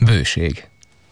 Bőség.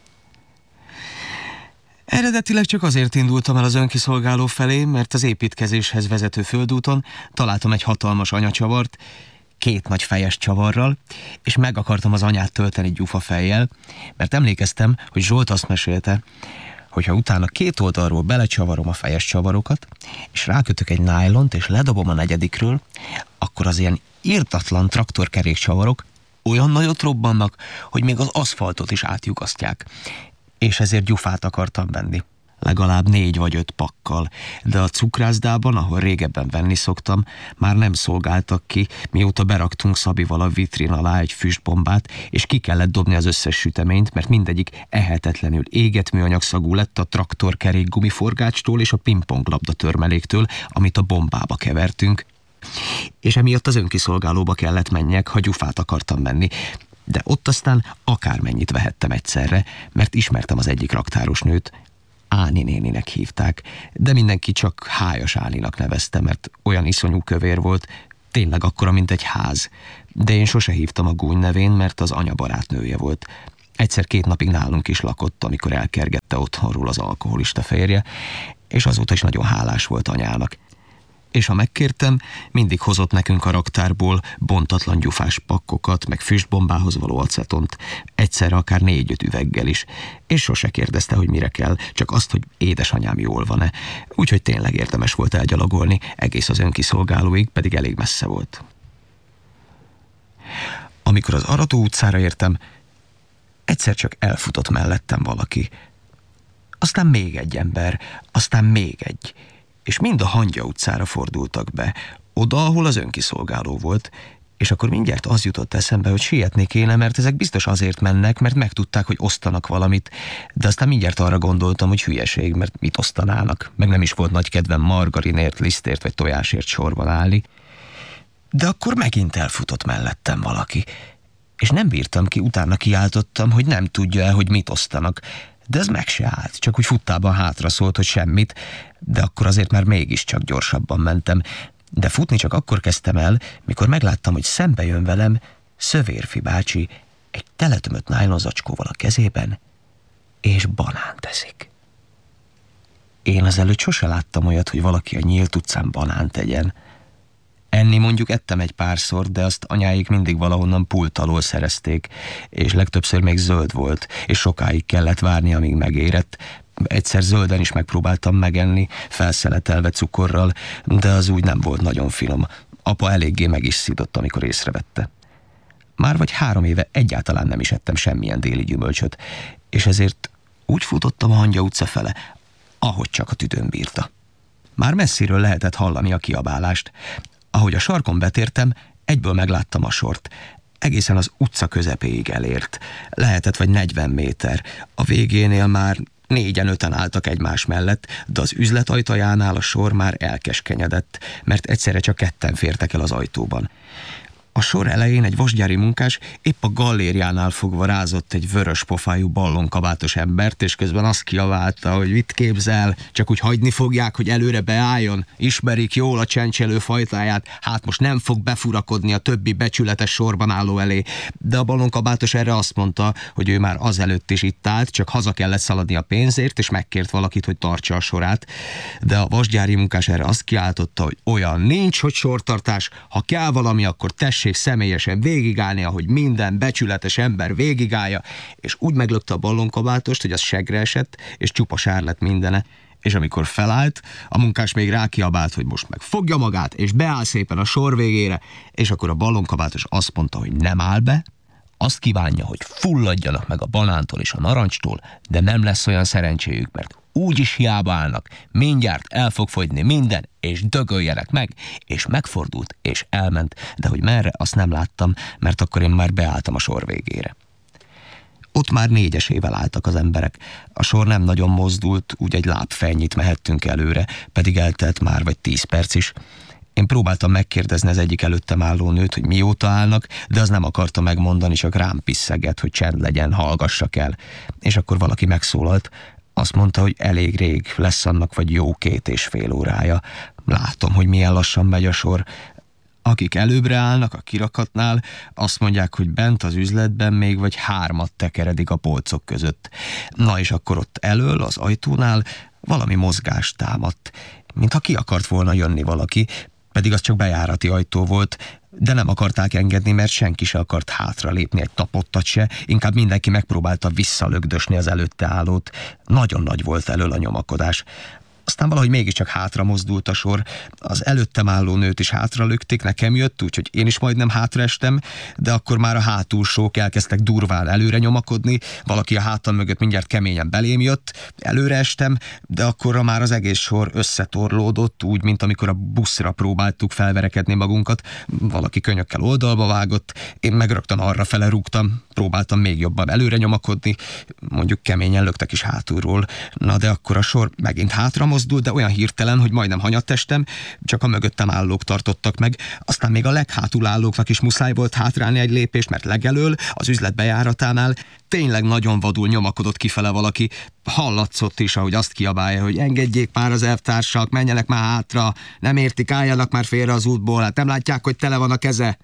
Eredetileg csak azért indultam el az önkiszolgáló felé, mert az építkezéshez vezető földúton találtam egy hatalmas anyacsavart, 2 nagy fejes csavarral, és meg akartam az anyát tölteni gyufafejjel, mert emlékeztem, hogy Zsolt azt mesélte, hogyha utána 2 oldalról belecsavarom a fejes csavarokat, és rákötök egy nájlont, és ledobom a 4-ről, akkor az ilyen irtatlan traktorkerékcsavarok olyan nagyot robbannak, hogy még az aszfaltot is átlyukasztják. És ezért gyufát akartam venni. Legalább 4 vagy 5 pakkal, de a cukrászdában, ahol régebben venni szoktam, már nem szolgáltak ki, mióta beraktunk Szabival a vitrin alá egy füstbombát, és ki kellett dobni az összes süteményt, mert mindegyik ehetetlenül égett műanyagszagú lett a traktorkerék gumiforgácstól és a pingponglabda törmeléktől, amit a bombába kevertünk, és emiatt az önkiszolgálóba kellett menjek, ha gyufát akartam venni. De ott aztán akármennyit vehettem egyszerre, mert ismertem az egyik raktáros nőt. Áni néninek hívták, de mindenki csak Hájas Áninak nevezte, mert olyan iszonyú kövér volt, tényleg akkora, mint egy ház. De én sose hívtam a gúny nevén, mert az anya barátnője volt. Egyszer 2 napig nálunk is lakott, amikor elkergette otthonról az alkoholista férje, és azóta is nagyon hálás volt anyának. És ha megkértem, mindig hozott nekünk a raktárból bontatlan gyufás pakkokat, meg füstbombához való acetont, egyszerre akár 4-5 üveggel is, és sose kérdezte, hogy mire kell, csak azt, hogy édesanyám jól van-e. Úgyhogy tényleg érdemes volt elgyalogolni, egész az önkiszolgálóig, pedig elég messze volt. Amikor az Arató utcára értem, egyszer csak elfutott mellettem valaki. Aztán még egy ember, aztán még egy, és mind a Hangya utcára fordultak be, oda, ahol az önkiszolgáló volt, és akkor mindjárt az jutott eszembe, hogy sietni kéne, mert ezek biztos azért mennek, mert megtudták, hogy osztanak valamit, de aztán mindjárt arra gondoltam, hogy hülyeség, mert mit osztanának, meg nem is volt nagy kedvem margarinért, lisztért vagy tojásért sorban állni. De akkor megint elfutott mellettem valaki, és nem bírtam ki, utána kiáltottam, hogy nem tudja-e, hogy mit osztanak, de ez meg se állt, csak úgy futtában hátra szólt, hogy semmit, de akkor azért már mégiscsak gyorsabban mentem. De futni csak akkor kezdtem el, mikor megláttam, hogy szembe jön velem Szövérfi bácsi egy teletömött nájlonzacskóval a kezében, és banánt eszik. Én azelőtt sose láttam olyat, hogy valaki a nyílt utcán banánt tegyen. Enni mondjuk ettem egy párszor, de azt anyáik mindig valahonnan pult alól szerezték, és legtöbbször még zöld volt, és sokáig kellett várni, amíg megérett. Egyszer zölden is megpróbáltam megenni, felszeletelve cukorral, de az úgy nem volt nagyon finom. Apa eléggé meg is szidott, amikor észrevette. Már vagy 3 éve egyáltalán nem is ettem semmilyen déli gyümölcsöt, és ezért úgy futottam a Hangya utca fele, ahogy csak a tüdőm bírta. Már messziről lehetett hallani a kiabálást. Ahogy a sarkon betértem, egyből megláttam a sort. Egészen az utca közepéig elért. Lehetett vagy 40 méter. A végénél már 4-5 álltak egymás mellett, de az üzlet ajtajánál a sor már elkeskenyedett, mert egyszerre csak 2 fértek el az ajtóban. A sor elején egy vasgyári munkás épp a gallériánál fogva rázott egy vörös pofájú ballonkabátos embert, és közben azt kiabálta, hogy mit képzel, csak úgy hagyni fogják, hogy előre beálljon, ismerik jól a csencselő fajtáját, hát most nem fog befurakodni a többi becsületes sorban álló elé. De a ballonkabátos erre azt mondta, hogy ő már azelőtt is itt állt, csak haza kellett szaladni a pénzért, és megkért valakit, hogy tartsa a sorát. De a vasgyári munkás erre azt kiáltotta, hogy olyan nincs, hogy sortartás, ha kell valami, akkor tessék személyesen végigállni, ahogy minden becsületes ember végigálja, és úgy meglökte a ballonkabátost, hogy az segre esett, és csupa sár lett mindene. És amikor felállt, a munkás még rákiabált, hogy most meg fogja magát, és beáll szépen a sor végére, és akkor a ballonkabátos azt mondta, hogy nem áll be, azt kívánja, hogy fulladjanak meg a banántól és a narancstól, de nem lesz olyan szerencséjük, mert úgyis hiába állnak, mindjárt el fog fogyni minden, és dögöljenek meg, és megfordult, és elment, de hogy merre, azt nem láttam, mert akkor én már beálltam a sor végére. Ott már 4-esével álltak az emberek. A sor nem nagyon mozdult, úgy egy lábfejnyit mehettünk előre, pedig eltelt már vagy 10 perc is. Én próbáltam megkérdezni az egyik előttem álló nőt, hogy mióta állnak, de az nem akarta megmondani, csak rám piszegett, hogy csend legyen, hallgassak el. És akkor valaki megszólalt. Azt mondta, hogy elég rég, lesz annak vagy jó 2,5 órája. Látom, hogy milyen lassan megy a sor. Akik előbbre állnak a kirakatnál, azt mondják, hogy bent az üzletben még vagy 3 tekeredik a polcok között. Na és akkor ott elől, az ajtónál valami mozgás támadt, mintha ki akart volna jönni valaki, pedig az csak bejárati ajtó volt, de nem akarták engedni, mert senki se akart hátra lépni egy tapottat se, inkább mindenki megpróbálta visszalögdösni az előtte állót. Nagyon nagy volt elől a nyomakodás. Aztán valahogy mégiscsak hátra mozdult a sor. Az előttem álló nőt is hátra lökték, nekem jött, úgyhogy én is majdnem hátraestem, de akkor már a hátulsók elkezdtek durván előre nyomakodni, valaki a hátam mögött mindjárt keményen belém jött, előre estem, de akkorra már az egész sor összetorlódott, úgy, mint amikor a buszra próbáltuk felverekedni magunkat. Valaki könyökkel oldalba vágott, én meg rögtön arrafele rúgtam, próbáltam még jobban előre nyomakodni, mondjuk keményen löktek is hátulról. Na de akkor a sor megint hátra mozdult, de olyan hirtelen, hogy majdnem hanyattestem, csak a mögöttem állók tartottak meg. Aztán még a leghátul állóknak is muszáj volt hátrálni egy lépést, mert legelől, az üzlet bejáratánál tényleg nagyon vadul nyomakodott kifele valaki. Hallatszott is, ahogy azt kiabálja, hogy engedjék már az elvtársak, menjenek már hátra, nem értik, álljanak már félre az útból, hát nem látják, hogy tele van a keze.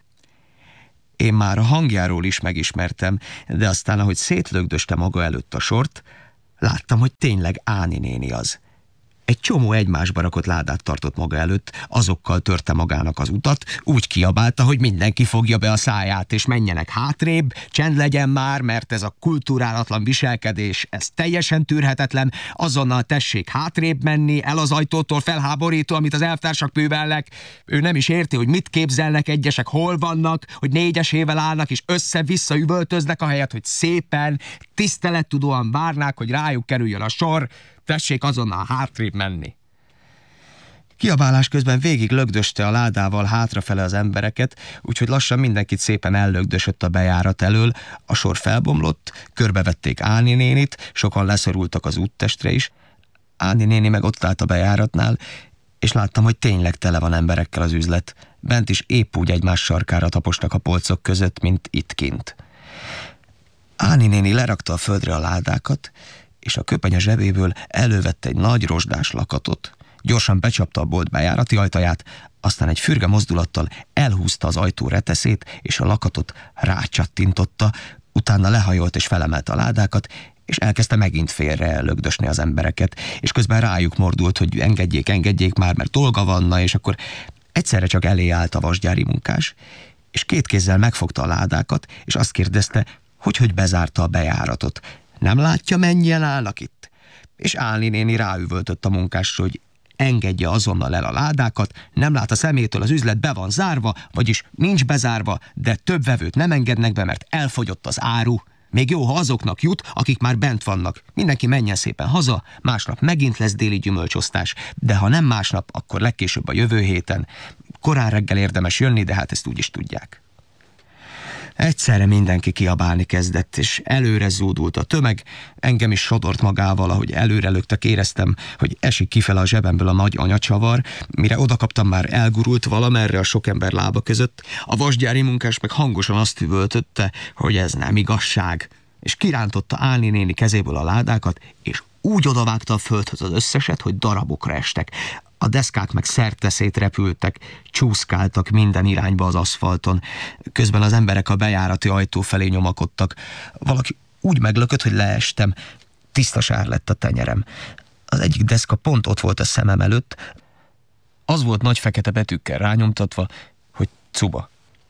Én már a hangjáról is megismertem, de aztán, ahogy szétlögdöste maga előtt a sort, láttam, hogy tényleg Áni néni az. Egy csomó egymásba rakott ládát tartott maga előtt, azokkal törte magának az utat, úgy kiabálta, hogy mindenki fogja be a száját, és menjenek hátrébb, csend legyen már, mert ez a kulturálatlan viselkedés, ez teljesen tűrhetetlen, azonnal tessék hátrébb menni, el az ajtótól, felháborító, amit az elvtársak művelnek. Ő nem is érti, hogy mit képzelnek egyesek, hol vannak, hogy 4-esével állnak, és össze-vissza üvöltöznek, ahelyett, hogy szépen, tisztelettudóan várnák, hogy rájuk kerüljön a sor. Tessék azonnal hátrébb menni. Kiabálás közben végig lögdöste a ládával hátrafele az embereket, úgyhogy lassan mindenkit szépen ellögdösött a bejárat elől, a sor felbomlott, körbevették Áni nénit, sokan leszorultak az úttestre is. Áni néni meg ott állt a bejáratnál, és láttam, hogy tényleg tele van emberekkel az üzlet. Bent is épp úgy egymás sarkára tapostak a polcok között, mint itt kint. Áni néni lerakta a földre a ládákat, és a köpeny a zsebéből elővette egy nagy rozsdás lakatot. Gyorsan becsapta a bolt bejárati ajtaját, aztán egy fürge mozdulattal elhúzta az ajtó reteszét, és a lakatot rácsattintotta, utána lehajolt és felemelte a ládákat, és elkezdte megint félre lögdösni az embereket, és közben rájuk mordult, hogy engedjék már, mert dolga vanna, és akkor egyszerre csak elé állt a vasgyári munkás, és 2 kézzel megfogta a ládákat, és azt kérdezte, hogy bezárta a bejáratot. Nem látja, mennyien állnak itt? És Áni néni ráüvöltött a munkásra, hogy engedje azonnal el a ládákat, nem lát a szemétől, az üzlet be van zárva, vagyis nincs bezárva, de több vevőt nem engednek be, mert elfogyott az áru. Még jó, ha azoknak jut, akik már bent vannak. Mindenki menjen szépen haza, másnap megint lesz déli gyümölcsosztás, de ha nem másnap, akkor legkésőbb a jövő héten. Korán reggel érdemes jönni, de hát ezt úgy is tudják. Egyszerre mindenki kiabálni kezdett, és előre zúdult a tömeg, engem is sodort magával, ahogy előre löktek, éreztem, hogy esik kifele a zsebemből a nagy anyacsavar, mire odakaptam, már elgurult valamerre a sok ember lába között, a vasgyári munkás meg hangosan azt üvöltötte, hogy ez nem igazság, és kirántotta Áni néni kezéből a ládákat, és úgy odavágta a földhöz az összeset, hogy darabokra estek. A deszkák meg szerteszét repültek, csúszkáltak minden irányba az aszfalton. Közben az emberek a bejárati ajtó felé nyomakodtak. Valaki úgy meglökött, hogy leestem. Tiszta sár lett a tenyerem. Az egyik deszka pont ott volt a szemem előtt. Az volt nagy fekete betűkkel rányomtatva, hogy Cuba.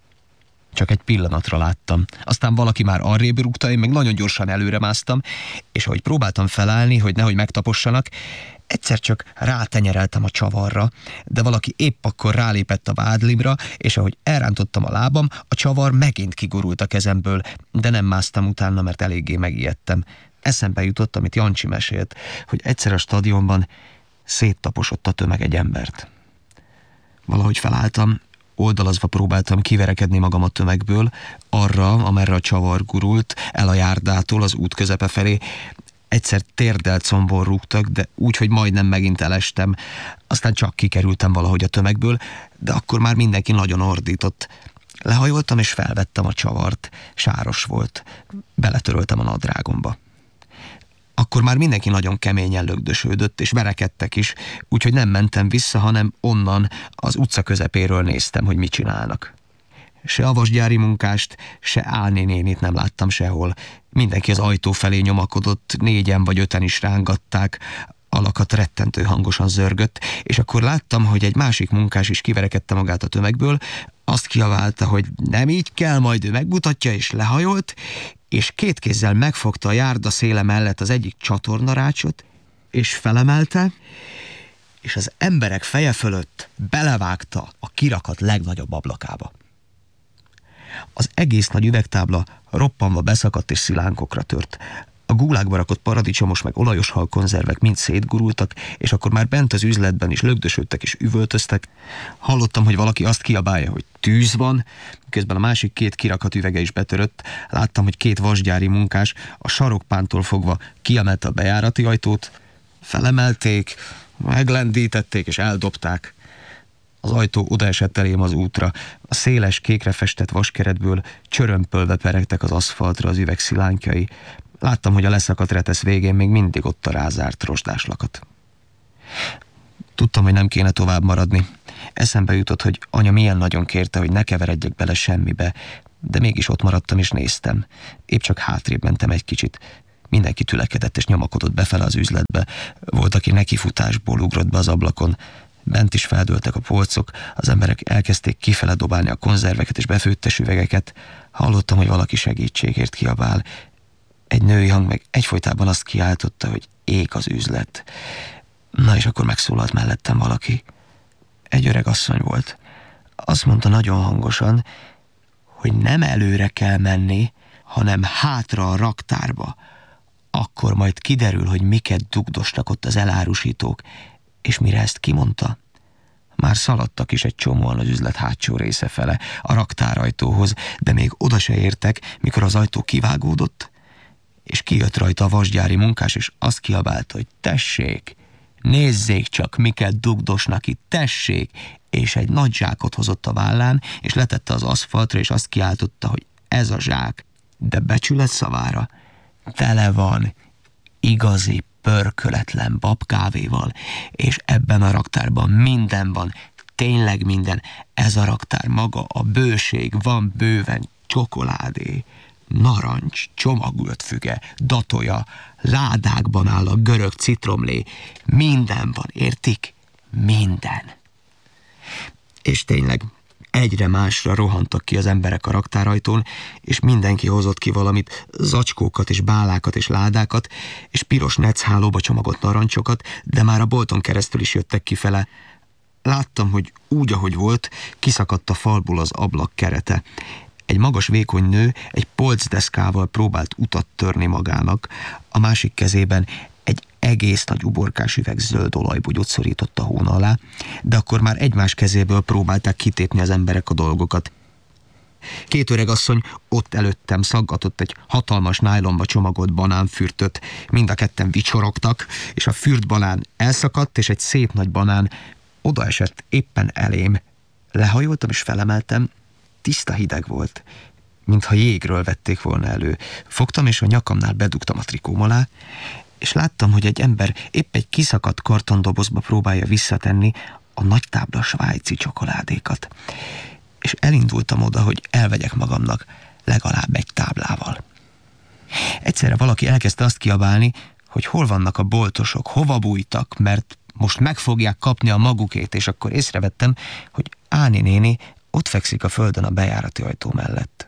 Csak egy pillanatra láttam. Aztán valaki már arrébb rúgta, én meg nagyon gyorsan előremásztam, és ahogy próbáltam felállni, hogy nehogy megtapossanak, egyszer csak rátenyereltem a csavarra, de valaki épp akkor rálépett a vádlimra, és ahogy elrántottam a lábam, a csavar megint kigurult a kezemből, de nem másztam utána, mert eléggé megijedtem. Eszembe jutott, amit Jancsi mesélt, hogy egyszer a stadionban széttaposott a tömeg egy embert. Valahogy felálltam, oldalazva próbáltam kiverekedni magam a tömegből, arra, amerre a csavar gurult, el a járdától az út közepe felé. Egyszer térdelt combon rúgtak, de úgy, hogy majdnem megint elestem. Aztán csak kikerültem valahogy a tömegből, de akkor már mindenki nagyon ordított. Lehajoltam és felvettem a csavart. Sáros volt. Beletöröltem a nadrágomba. Akkor már mindenki nagyon keményen lögdösődött, és verekedtek is, úgyhogy nem mentem vissza, hanem onnan, az utca közepéről néztem, hogy mit csinálnak. Se a vasgyári munkást, se Álné nénit nem láttam sehol. Mindenki az ajtó felé nyomakodott, 4-en vagy 5-en is rángatták, a lakat rettentő hangosan zörgött, és akkor láttam, hogy egy másik munkás is kiverekedte magát a tömegből, azt kiabálta, hogy nem így kell, majd ő megmutatja, és lehajolt, és 2 kézzel megfogta a járda széle mellett az egyik csatornarácsot, és felemelte, és az emberek feje fölött belevágta a kirakat legnagyobb ablakába. Az egész nagy üvegtábla roppanva beszakadt és szilánkokra tört. A gulágba rakott paradicsomos meg olajos halkonzervek mind szétgurultak, és akkor már bent az üzletben is lögdösödtek és üvöltöztek. Hallottam, hogy valaki azt kiabálja, hogy tűz van, közben a másik 2 kirakat üvege is betörött. Láttam, hogy 2 vasgyári munkás a sarokpántól fogva kiemelte a bejárati ajtót, felemelték, meglendítették és eldobták. Az ajtó odaesett elém az útra, a széles, kékre festett vaskeretből csörömpölve peregtek az aszfaltra az üveg szilánkjai. Láttam, hogy a leszakadt retesz végén még mindig ott a rázárt rozsdás lakat. Tudtam, hogy nem kéne tovább maradni. Eszembe jutott, hogy anya milyen nagyon kérte, hogy ne keveredjek bele semmibe, de mégis ott maradtam és néztem. Épp csak hátrébb mentem egy kicsit. Mindenki tülekedett és nyomakodott befele az üzletbe. Volt, aki nekifutásból ugrott be az ablakon. Bent is feldőltek a polcok, az emberek elkezdték kifele dobálni a konzerveket és befőttes üvegeket. Hallottam, hogy valaki segítségért kiabál. Egy női hang meg egyfolytában azt kiáltotta, hogy ég az üzlet. Na és akkor megszólalt mellettem valaki. Egy öreg asszony volt. Azt mondta nagyon hangosan, hogy nem előre kell menni, hanem hátra a raktárba. Akkor majd kiderül, hogy miket dugdostak ott az elárusítók. És mire ezt kimondta, már szaladtak is egy csomóan az üzlet hátsó része fele, a raktárajtóhoz, de még oda se értek, mikor az ajtó kivágódott, és kijött rajta a vasgyári munkás, és azt kiabálta, hogy tessék, nézzék csak, miket dugdosnak itt, tessék, és egy nagy zsákot hozott a vállán, és letette az aszfaltra, és azt kiáltotta, hogy ez a zsák, de becsület szavára tele van igazi pörköletlen babkávéval, és ebben a raktárban minden van, tényleg minden. Ez a raktár maga, a bőség, van bőven csokoládé, narancs, csomagolt füge, datoja, ládákban áll a görög citromlé, minden van, értik? Minden. És tényleg egyre másra rohantak ki az emberek a raktárajtón, és mindenki hozott ki valamit, zacskókat és bálákat és ládákat, és piros neckhálóba csomagolt narancsokat, de már a bolton keresztül is jöttek kifele. Láttam, hogy úgy, ahogy volt, kiszakadt a falból az ablak kerete. Egy magas, vékony nő egy polcdeszkával próbált utat törni magának, a másik kezében egy egész nagy uborkás üveg zöld olajbogyót szorított a hóna alá, de akkor már egymás kezéből próbálták kitépni az emberek a dolgokat. 2 öreg asszony ott előttem szaggatott egy hatalmas nájlonba csomagolt banánfürtöt, mind a ketten vicsorogtak, és a fürt banán elszakadt, és egy szép nagy banán odaesett éppen elém. Lehajoltam és felemeltem, tiszta hideg volt, mintha jégről vették volna elő. Fogtam, és a nyakamnál bedugtam a trikóm alá, és láttam, hogy egy ember épp egy kiszakadt kartondobozba próbálja visszatenni a nagy tábla svájci csokoládékat. És elindultam oda, hogy elvegyek magamnak legalább egy táblával. Egyszerre valaki elkezdte azt kiabálni, hogy hol vannak a boltosok, hova bújtak, mert most meg fogják kapni a magukét, és akkor észrevettem, hogy Áni néni ott fekszik a földön a bejárati ajtó mellett.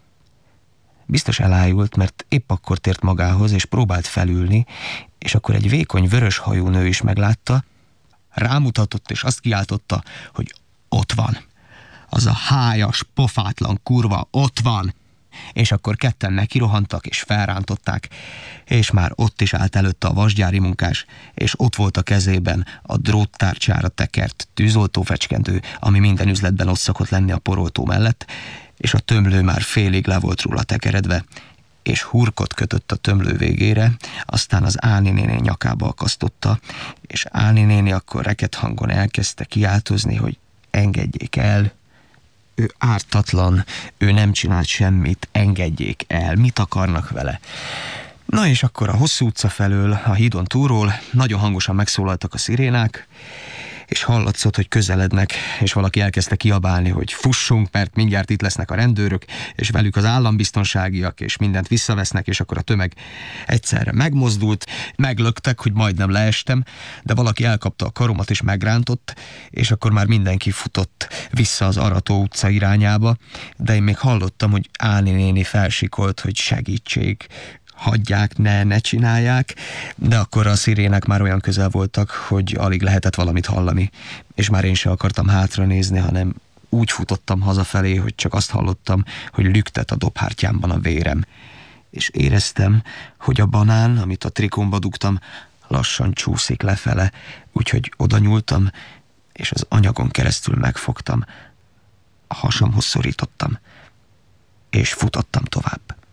Biztos elájult, mert épp akkor tért magához, és próbált felülni, és akkor egy vékony, vörös hajú nő is meglátta, rámutatott, és azt kiáltotta, hogy ott van. Az a hájas, pofátlan kurva ott van. És akkor ketten nekirohantak, és felrántották, és már ott is állt előtte a vasgyári munkás, és ott volt a kezében a dróttárcsára tekert tűzoltófecskendő, ami minden üzletben ott szokott lenni a poroltó mellett, és a tömlő már félig le volt róla tekeredve, és hurkot kötött a tömlő végére, aztán az Áni néni nyakába akasztotta, és Áni néni akkor reket hangon elkezdte kiáltozni, hogy engedjék el. Ő ártatlan, ő nem csinált semmit, engedjék el, mit akarnak vele? Na és akkor a hosszú utca felől, a hídon túlról nagyon hangosan megszólaltak a szirénák, és hallatszott, hogy közelednek, és valaki elkezdte kiabálni, hogy fussunk, mert mindjárt itt lesznek a rendőrök, és velük az állambiztonságiak, és mindent visszavesznek, és akkor a tömeg egyszerre megmozdult, meglöktek, hogy majdnem leestem, de valaki elkapta a karomat és megrántott, és akkor már mindenki futott vissza az Arató utca irányába, de én még hallottam, hogy Áni néni felsikolt, hogy segítség, hagyják, ne csinálják, de akkor a szirének már olyan közel voltak, hogy alig lehetett valamit hallani, és már én se akartam hátra nézni, hanem úgy futottam hazafelé, hogy csak azt hallottam, hogy lüktet a dobhártyámban a vérem. És éreztem, hogy a banán, amit a trikómba dugtam, lassan csúszik lefele, úgyhogy oda nyúltam, és az anyagon keresztül megfogtam, a hasamhoz szorítottam, és futottam tovább.